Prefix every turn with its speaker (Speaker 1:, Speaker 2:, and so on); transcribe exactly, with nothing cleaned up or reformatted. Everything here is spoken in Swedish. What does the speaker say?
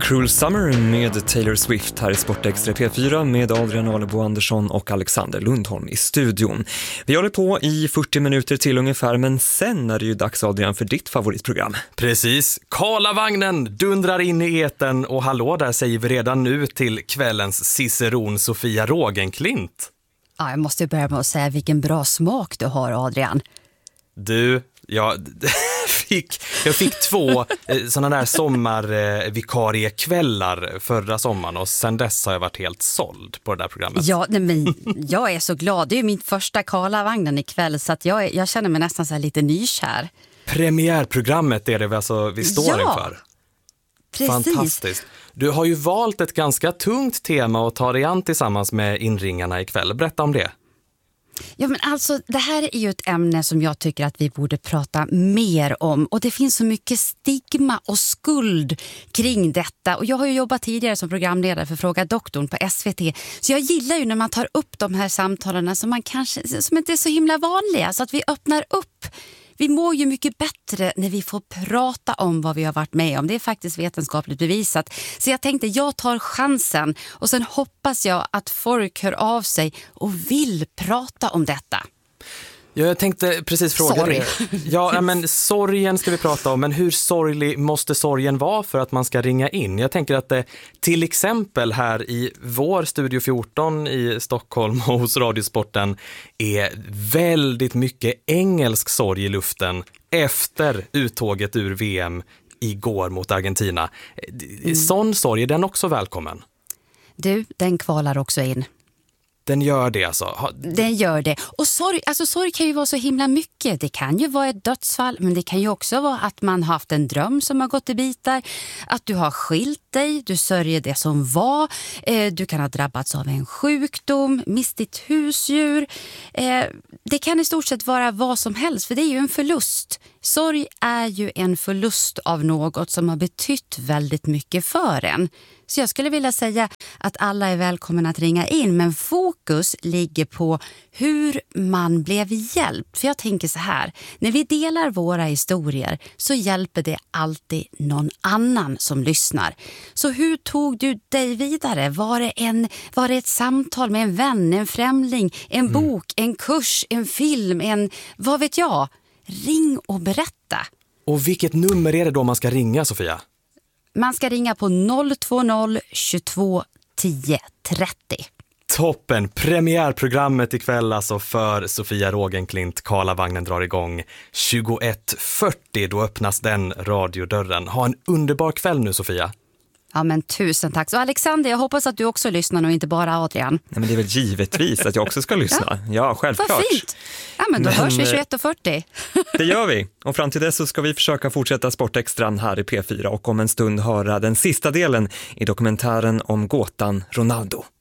Speaker 1: Cruel Summer med Taylor Swift här i Sportextra P fyra med Adrian Alebo Andersson och Alexander Lundholm i studion. Vi håller på i fyrtio minuter till ungefär, men sen är det ju dags, Adrian, för ditt favoritprogram.
Speaker 2: Precis, Karlavagnen dundrar in i eten och hallå där säger vi redan nu till kvällens ciceron Sofia Rogenklint.
Speaker 3: Ja, jag måste börja med att säga vilken bra smak du har, Adrian.
Speaker 2: Du, jag fick, jag fick två eh, sådana där sommarvikariekvällar förra sommaren och sen dess har jag varit helt såld på det där programmet.
Speaker 3: Ja, nej, men jag är så glad. Det är ju min första Karlavagnen ikväll så att jag, jag känner mig nästan så här lite nykär.
Speaker 2: Premiärprogrammet är det vi, alltså, vi står
Speaker 3: ja,
Speaker 2: inför.
Speaker 3: Precis.
Speaker 2: Fantastiskt. Du har ju valt ett ganska tungt tema att ta dig an tillsammans med inringarna ikväll. Berätta om det.
Speaker 3: Ja, men alltså det här är ju ett ämne som jag tycker att vi borde prata mer om, och det finns så mycket stigma och skuld kring detta, och jag har ju jobbat tidigare som programledare för Fråga doktorn på S V T, så jag gillar ju när man tar upp de här samtalen som man kanske som inte är så himla vanliga, så att vi öppnar upp. Vi mår ju mycket bättre när vi får prata om vad vi har varit med om. Det är faktiskt vetenskapligt bevisat. Så jag tänkte, jag tar chansen. Och sen hoppas jag att folk hör av sig och vill prata om detta.
Speaker 2: Ja, jag tänkte precis fråga
Speaker 3: Sorry.
Speaker 2: dig. Ja, men sorgen ska vi prata om. Men hur sorglig måste sorgen vara för att man ska ringa in? Jag tänker att det till exempel här i vår Studio fjorton i Stockholm och hos Radiosporten är väldigt mycket engelsk sorg i luften efter uttåget ur V M igår mot Argentina. Mm. Sån sorg, är den också välkommen?
Speaker 3: Du, den kvalar också in.
Speaker 2: Den gör det alltså?
Speaker 3: Den gör det. Och sorg, alltså sorg kan ju vara så himla mycket. Det kan ju vara ett dödsfall, men det kan ju också vara att man har haft en dröm som har gått i bitar. Att du har skilt dig, du sörjer det som var. Eh, du kan ha drabbats av en sjukdom, mist ditt husdjur. Eh, det kan i stort sett vara vad som helst, för det är ju en förlust. Sorg är ju en förlust av något som har betytt väldigt mycket för en. Så jag skulle vilja säga att alla är välkomna att ringa in, men fokus ligger på hur man blev hjälpt. För jag tänker så här, när vi delar våra historier så hjälper det alltid någon annan som lyssnar. Så hur tog du dig vidare? Var det, en, var det ett samtal med en vän, en främling, en bok, en kurs, en film, en, vad vet jag? Ring och berätta.
Speaker 2: Och vilket nummer är det då man ska ringa, Sofia?
Speaker 3: Man ska ringa på noll två noll tjugotvå tio trettio.
Speaker 2: Toppen, premiärprogrammet ikväll alltså för Sofia Rogenklint. Karlavagnen drar igång tjugoett fyrtio, då öppnas den radiodörren. Ha en underbar kväll nu, Sofia.
Speaker 3: Ja, men tusen tack. Så Alexander, jag hoppas att du också lyssnar och inte bara Adrian.
Speaker 1: Nej, men det är väl givetvis att jag också ska lyssna. Ja, ja, självklart.
Speaker 3: Vad fint. Ja, men då men, hörs vi tjugoett fyrtio.
Speaker 1: Det gör vi. Och fram till dess så ska vi försöka fortsätta Sportextran här i P fyra och om en stund höra den sista delen i dokumentären om gåtan Ronaldo.